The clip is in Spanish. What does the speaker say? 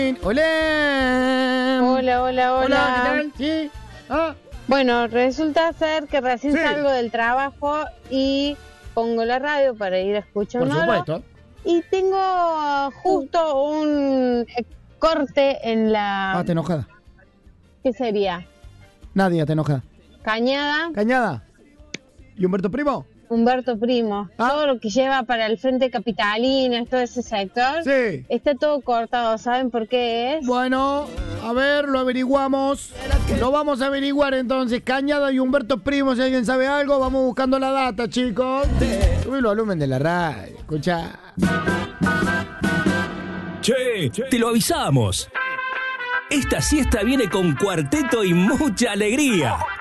Hola. Hola, hola, hola. Hola, ¿qué tal? Sí. Bueno, resulta ser que recién Sí. salgo del trabajo y pongo la radio para ir a escuchar Por supuesto. y tengo justo un corte en la... Te enojada. ¿Qué sería? Nadie te enojada. Cañada, Cañada. ¿Y Humberto Primo? Humberto Primo. Todo lo que lleva para el frente capitalino, todo ese sector, Sí. está todo cortado. ¿Saben por qué es? Bueno, a ver, lo averiguamos. Lo vamos a averiguar entonces. Cañada y Humberto Primo, si alguien sabe algo, vamos buscando la data, chicos. Subí el volumen de la radio, escucha. Che, te lo avisamos. Esta siesta viene con cuarteto y mucha alegría.